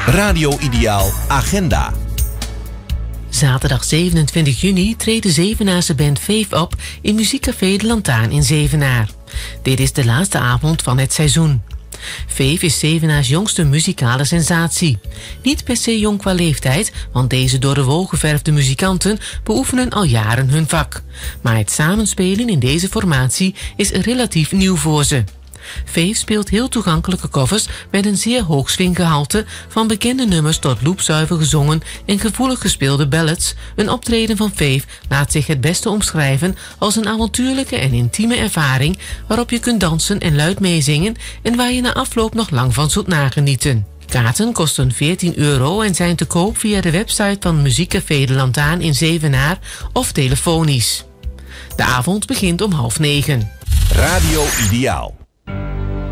Radio Ideaal Agenda. Zaterdag 27 juni treedt de Zevenaarse band Fave op in muziekcafé De Lantaarn in Zevenaar. Dit is de laatste avond van het seizoen. Fave is Zevenaars jongste muzikale sensatie. Niet per se jong qua leeftijd, want deze door de wol geverfde muzikanten beoefenen al jaren hun vak. Maar het samenspelen in deze formatie is relatief nieuw voor ze. Fave speelt heel toegankelijke covers met een zeer hoog swinggehalte, van bekende nummers tot loopzuiver gezongen en gevoelig gespeelde ballads. Een optreden van Fave laat zich het beste omschrijven als een avontuurlijke en intieme ervaring waarop je kunt dansen en luid meezingen en waar je na afloop nog lang van zult nagenieten. Kaarten kosten €14 en zijn te koop via de website van muziekcafé De Lantaarn in Zevenaar of telefonisch. De avond begint om 20:30. Radio Ideaal.